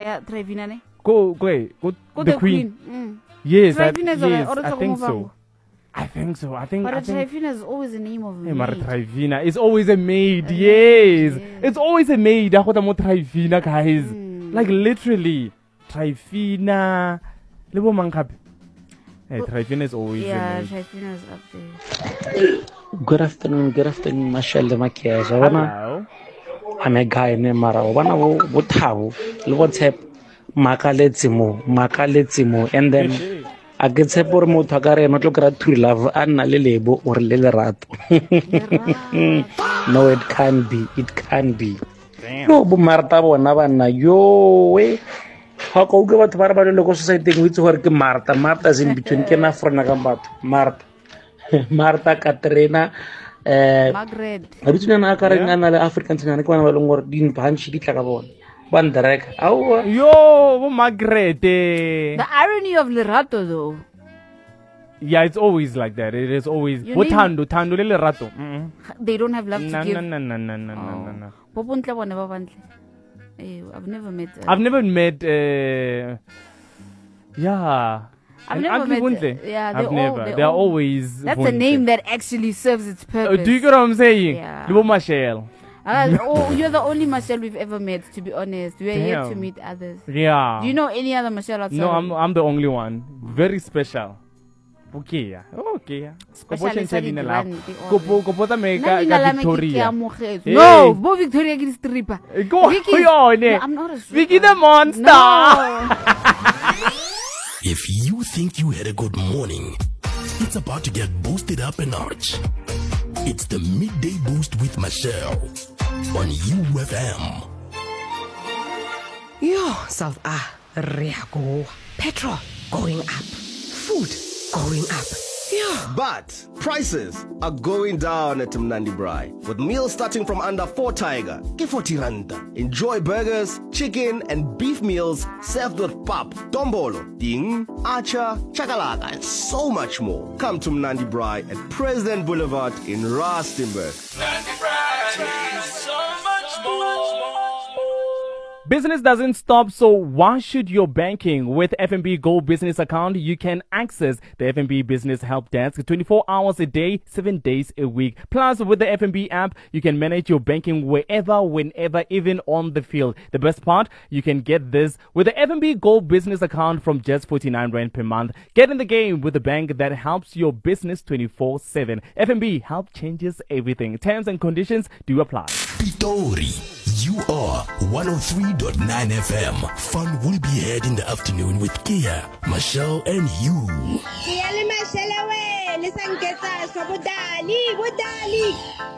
Yeah, Trivina ne? Go, the Queen. Yes, Trivina I think so. I think so. But Trivina is always the name of a maid. Trivina is always a maid. Yes. It's always a maid. I got more Trivina, guys. Like literally, Trivina. Lebo Mankapi. Hey, Trivina is always a maid. Yeah, Trivina is up there. Good afternoon, Michelle Makia. Hello. I'm a guy named Mara. What how? What's happened? Makaletsimo, and then I get sepor mo tagare not look at true love and lelebo or lelerato. No, it can be. It can be. No, but Marta Bonavana, yo way. How go to Barbara local society with work Marta? Marta's in between Kena Franagambat. Marta Katerina. Margaret. Original Africans and Aquan din Panchi Tagabon. One direct. Yo, Margaret. The irony of Lerato, though. Yeah, it's always like that. It is always. Tando Lerato. They don't have love to give. No. I've never met. I've never met. Yeah. I've never met. They're always. That's a name that actually serves its purpose. Do you get what I'm saying? Yeah. Libo Michelle. You're the only Michelle we've ever met, to be honest. We're yet to meet others. Yeah. Do you know any other Michelle outside? No, I'm the only one. Very special. Okay. Special Victoria. No, Bo Victoria is stripper. Go on. I'm not a stripper. Vicky the monster. No. If you think you had a good morning, it's about to get boosted up a notch. It's the Midday Boost with Michelle on UFM. Yo, South Riago. Petrol going up. Food going up. Yeah. But prices are going down at Mnandi Braai. With meals starting from under 4 Tiger, ke 40 randa. Enjoy burgers, chicken and beef meals served with pap, dombolo, ding, acha, chakalaka and so much more. Come to Mnandi Braai at President Boulevard in Rustenburg. Mnandi Braai, so much more. Business doesn't stop, so why should your banking? With FNB Gold Business Account, you can access the FNB Business Help Desk 24 hours a day, 7 days a week. Plus, with the FNB app, you can manage your banking wherever, whenever, even on the field. The best part, you can get this with the FNB Gold Business Account from just 49 Rand per month. Get in the game with a bank that helps your business 24/7. FNB help changes everything. Terms and conditions do apply. Pitori, you are 103.9 FM. Fun will be had in the afternoon with Kia, Michelle, and you. Kia le Michelle, listen, get us, Budali.